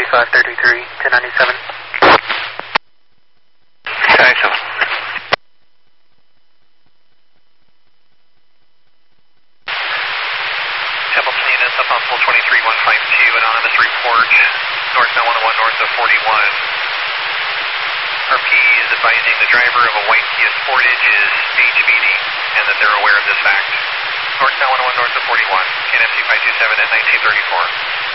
533, 1097. 1097. Templeton units up on pool 23152, anonymous report, northbound 101 north of 41. RP is advising the driver of a white Kia Sportage is HVD and that they're aware of this fact. Northbound 101 north of 41, KNFC 527 at 1934.